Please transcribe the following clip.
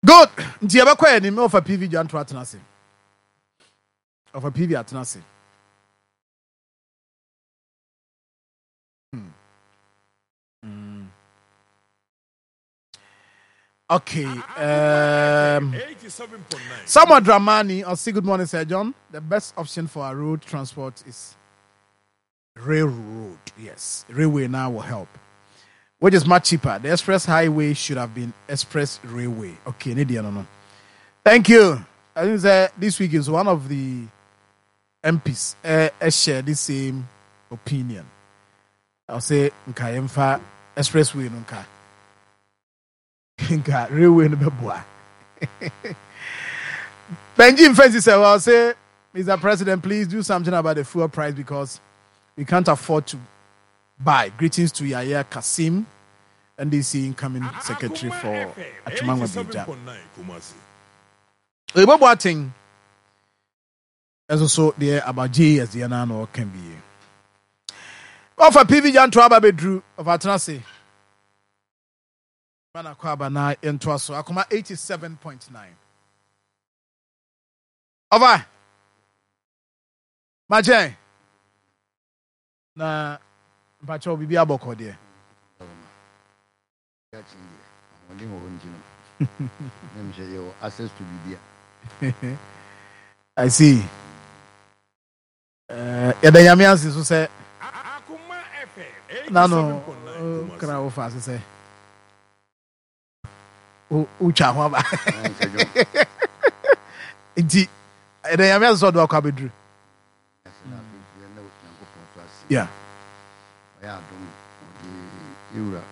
Good. Nti yɛbɛkɔ anim of a PV Jan to Atenase. Of a PV Atenase. Okay. 87.9. Somewhat Dramani, I'll say good morning, Sir John. The best option for our road transport is railroad. Yes. Railway now will help. Which is much cheaper. The express highway should have been express railway. Okay, no. Thank you. I think that this week is one of the MPs share the same opinion. I'll say Nkayemfa expressway nunca. Nka railway no beboa. Benjamin Francis said, well, I'll say, Mr. President, please do something about the fuel price because we can't afford to buy. Greetings to Yaya Kasim, NDC incoming secretary for Achumangwa Bija. Ebo Boateng as also there about J as the Anano can be. Of a PV Jan to Ababedru of Atenase. Manakwaba na entwaso akoma 87.9. Over. Maje. Na mpacho bibi aboko de. Access to Bibia. I see. Yadanyame ansi so say na no kra wo fa say ucha ho ba. Inti yadanyame ansi so do akwa bedru. Yeah. Ewura